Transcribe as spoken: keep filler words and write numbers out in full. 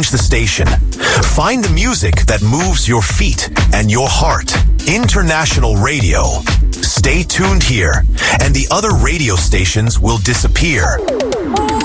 change the station. Find the music that moves your feet and your heart. International Radio. Stay tuned here, and the other radio stations will disappear.